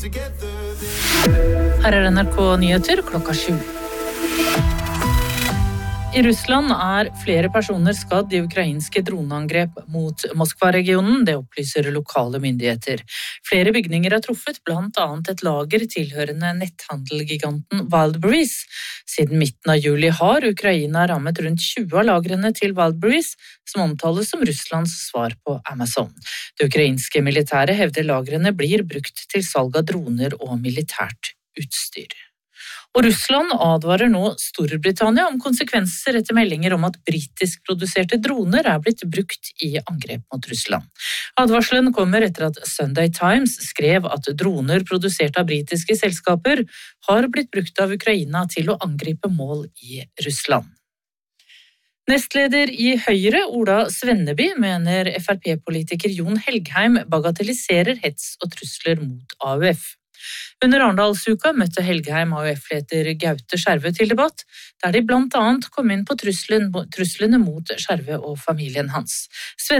Her er NRK Nyheter klokka 7. I Russland er flere personer skadd i ukrainske droneangrep mot Moskva-regionen, det opplyser lokale myndigheter. Flere bygninger er truffet, blant annet et lager tilhørende netthandelgiganten Wildberries. Siden midten av juli har Ukraina rammet rundt 20 av lagrene til Wildberries, som omtales som Russlands svar på Amazon. Det ukrainske militæret hevder lagrene blir brukt til salg av droner og militært utstyr. Og Russland advarer nå Storbritannia om konsekvenser etter meldinger om at britisk-produserte droner er blitt brukt i angrep mot Russland. Advarselen kommer etter at Sunday Times skrev at droner produsert av britiske selskaper har blitt brukt av Ukraina til å angripe mål i Russland. Nestleder i Høyre, Ola Svenneby, mener FrP-politiker Jon Helgheim bagatelliserer hets og trusler mot AUF. Under Arendalsuka møtte Helgheim AUF-leder Gaute Skjervø til debatt, der de blant annet kom inn på truslene mot Skjervø og familien hans.